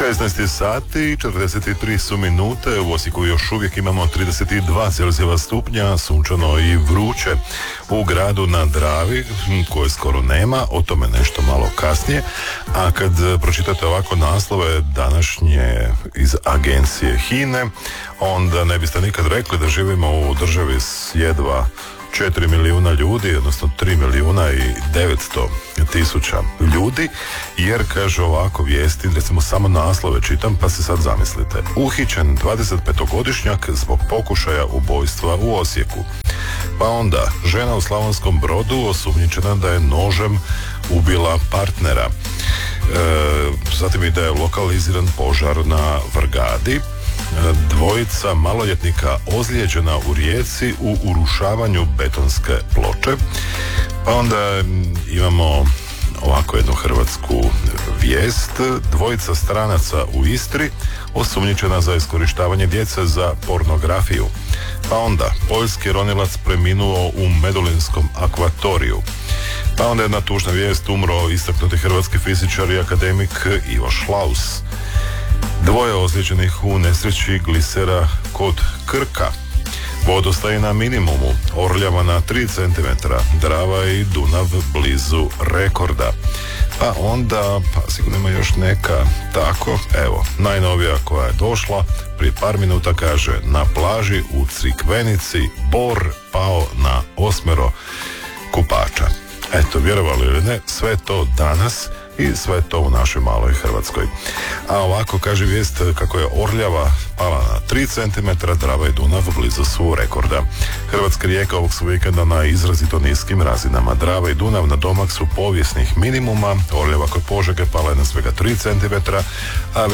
16 sati, 43 su minute, u Osijeku još uvijek imamo 32 Celzijeva stupnja, sunčano i vruće. U gradu na Dravi, koje skoro nema, o tome nešto malo kasnije. A kad pročitate ovako naslove današnje iz agencije HINE, onda ne biste nikad rekli da živimo u državi s jedva 4 milijuna ljudi, odnosno 3 milijuna i 900 tisuća ljudi, jer kaže ovako vijesti, recimo samo naslove čitam, pa se sad zamislite. Uhićen 25-godišnjak zbog pokušaja ubojstva u Osijeku. Pa onda, žena u Slavonskom Brodu osumnjičena da je nožem ubila partnera. Zatim i da je lokaliziran požar na Vrgadi. Dvojica maloljetnika ozlijeđena u Rijeci u urušavanju betonske ploče. Pa onda imamo ovako jednu hrvatsku vijest. Dvojica stranaca u Istri osumnjičena za iskorištavanje djece za pornografiju. Pa onda poljski ronilac preminuo u Medulinskom akvatoriju. Pa onda jedna tužna vijest, umro istaknuti hrvatski fizičar i akademik Ivo Šlaus. Dvoje ozlijeđenih u nesreći glisera kod Krka. Vodostaj na minimumu, Orljava na 3 cm, Drava i Dunav blizu rekorda. Pa onda, pa sigurno ima još neka, tako, evo, najnovija koja je došla, prije par minuta kaže, na plaži u Crikvenici bor pao na 8 kupača. Eto, vjerovali ili ne, sve to danas i sve to u našoj maloj Hrvatskoj. A ovako kaže vijest kako je Orljava pala na 3 cm, Drava i Dunav blizu su rekorda. Hrvatska rijeka ovog su vikenda na izrazito niskim razinama. Drava i Dunav na domak su povijesnih minimuma, Orljava kod Požege pala je na svega 3 cm, a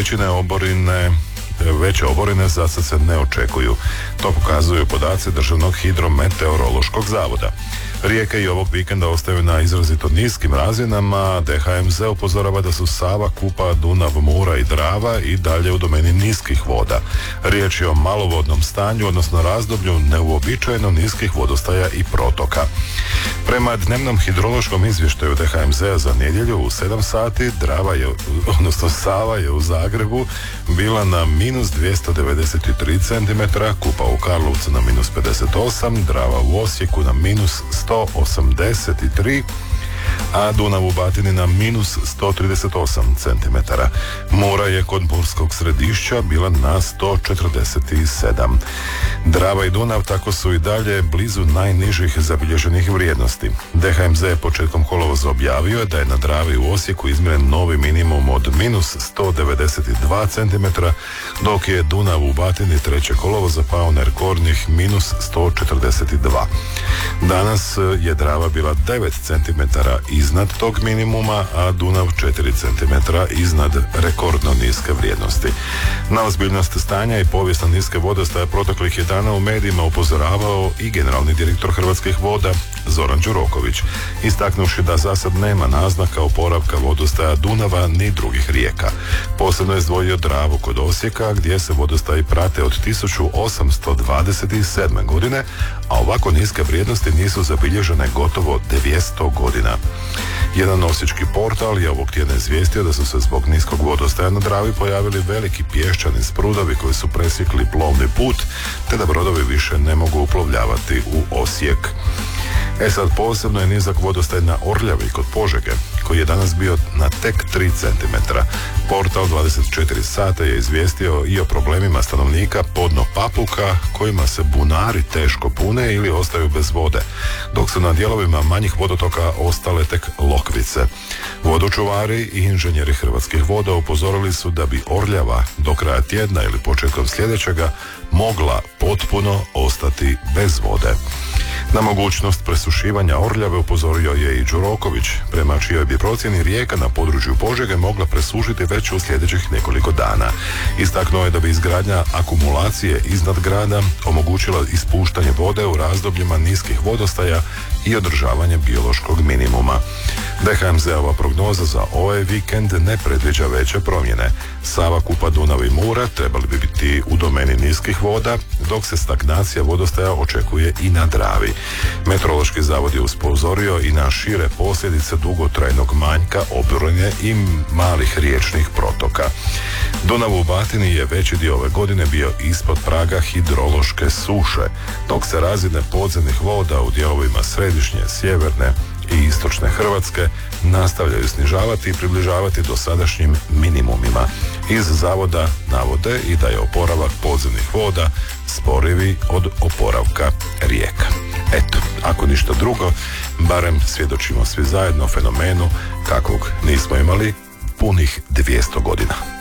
veće oborine za sad se ne očekuju. To pokazuju podaci Državnog hidrometeorološkog zavoda. Rijeke i ovog vikenda ostaju na izrazito niskim razinama. DHMZ upozorava da su Sava, Kupa, Dunav, Mura i Drava i dalje u domeni niskih voda. Riječ je o malovodnom stanju, odnosno razdoblju neuobičajeno niskih vodostaja i protoka. Prema dnevnom hidrološkom izvještaju DHMZ-a za nedjelju u 7 sati Sava je u Zagrebu bila na minus 293 cm, Kupa u Karlovcu na minus 58, Drava u Osijeku na minus 183, a Dunav u Batini na minus 138 cm. Mura je kod Burskog Središća bila na 147. Drava i Dunav tako su i dalje blizu najnižih zabilježenih vrijednosti. DHMZ je početkom kolovoza objavio da je na Dravi u Osijeku izmjeren novi minimum od minus 192 cm, dok je Dunav u Batini 3. kolovoza pao na rekordnih minus 142. Danas je Drava bila 9 cm iznad tog minimuma, a Dunav 4 cm iznad rekordno niske vrijednosti. Na ozbiljnost stanja i povijesno niske vodostaje proteklih je dana u medijima upozoravao i generalni direktor Hrvatskih voda Zoran Đuroković, istaknuvši da za sad nema naznaka oporavka vodostaja Dunava ni drugih rijeka. Posebno je izdvojio Dravu kod Osijeka, gdje se vodostaji prate od 1827. godine, a ovako niske vrijednosti nisu zabilježene gotovo 200 godina. Jedan osječki portal je ovog tjedna izvijestio da su se zbog niskog vodostaja na Dravi pojavili veliki pješčani sprudovi koji su presjekli plovni put, te da brodovi više ne mogu uplovljavati u Osijek. Sad posebno je nizak vodostaj na Orljavi kod Požege, koji je danas bio na tek 3 cm. Portal 24 sata je izvijestio i o problemima stanovnika podno Papuka, kojima se bunari teško pune ili ostaju bez vode, dok su na dijelovima manjih vodotoka ostale tek lokvice. Vodočuvari i inženjeri Hrvatskih voda upozorili su da bi Orljava do kraja tjedna ili početkom sljedećega mogla potpuno ostati bez vode. Na mogućnost presušivanja Orljave upozorio je i Đuroković, prema čijoj bi procjeni rijeka na području Požege mogla presušiti već u sljedećih nekoliko dana. Istaknuo je da bi izgradnja akumulacije iznad grada omogućila ispuštanje vode u razdobljima niskih vodostaja i održavanje biološkog minimuma. DHMZ-ova prognoza za ovaj vikend ne predviđa veće promjene. Sava, Kupa, Dunav i Mura trebali bi biti u domeni niskih voda, dok se stagnacija vodostaja očekuje i na Dravi. Meteorološki zavod je upozorio i na šire posljedice dugotrajnog manjka oborine i malih riječnih protoka. Dunav u Batini je veći dio ove godine bio ispod praga hidrološke suše, dok se razine podzemnih voda u dijelovima središnje, sjeverne i istočne Hrvatske nastavljaju snižavati i približavati dosadašnjim minimumima. Iz zavoda navode i da je oporavak podzemnih voda sporiji od oporavka rijeka. Eto, ako ništa drugo, barem svjedočimo svi zajedno fenomenu kakvog nismo imali punih 200 godina.